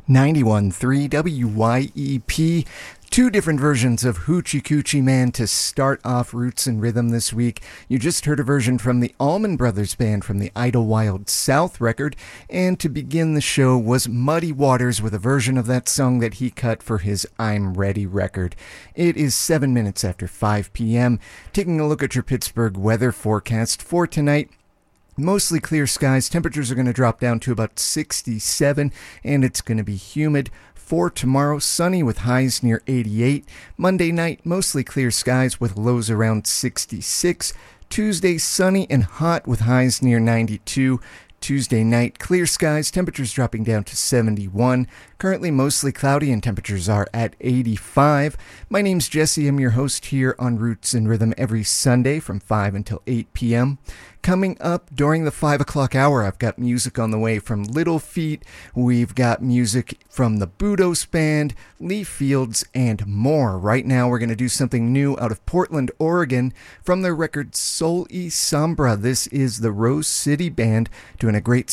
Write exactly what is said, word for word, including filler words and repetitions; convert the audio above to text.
ninety-one point three W Y E P. Two different versions of Hoochie Coochie Man to start off Roots and Rhythm this week. You just heard a version from the Allman Brothers Band from the Idlewild South record, and to begin the show was Muddy Waters with a version of that song that he cut for his I'm Ready record. It is seven minutes after five p.m. Taking a look at your Pittsburgh weather forecast for tonight. Mostly clear skies. Temperatures are going to drop down to about sixty-seven, and it's going to be humid. For tomorrow, sunny with highs near eighty-eight. Monday night, mostly clear skies with lows around sixty-six. Tuesday, sunny and hot with highs near ninety-two. Tuesday night, clear skies, temperatures dropping down to seventy-one. Currently mostly cloudy and temperatures are at eighty-five. My name's Jesse. I'm your host here on Roots and Rhythm every Sunday from five until eight p.m. Coming up during the five o'clock hour, I've got music on the way from Little Feat. We've got music from the Budos Band, Lee Fields, and more. Right now, we're going to do something new out of Portland, Oregon, from their record Soul y Sombra. This is the Rose City Band doing a great